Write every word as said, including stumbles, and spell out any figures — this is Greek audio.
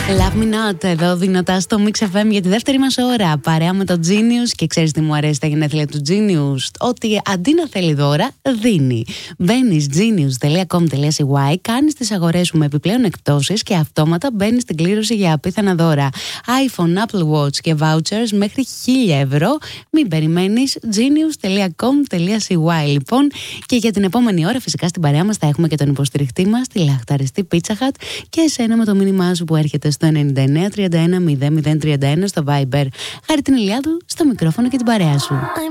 Love Me Not, εδώ δυνατά στο Mix εφ εμ για τη δεύτερη μας ώρα. Παρέα με το Genius. Και ξέρεις τι μου αρέσει τα γενέθλια του Genius? Ότι αντί να θέλει δώρα, δίνει. Μπαίνεις genius τελεία com τελεία σι γουάι, κάνεις τις αγορές σου με επιπλέον εκπτώσεις και αυτόματα μπαίνεις στην κλήρωση για απίθανα δώρα. iPhone, Apple Watch και vouchers μέχρι χίλια ευρώ. Μην περιμένεις, genius τελεία com τελεία σι γουάι λοιπόν. Και για την επόμενη ώρα, φυσικά στην παρέα μας θα έχουμε και τον υποστηριχτή μας, τη λαχταριστή Pizza Hut, και εσένα με το μήνυμά σου που έρχεται στο ενενήντα εννέα τριάντα ένα μηδέν μηδέν τριάντα ένα στο Viber. Χάρη την Ηλιάδου στο μικρόφωνο και την παρέα σου.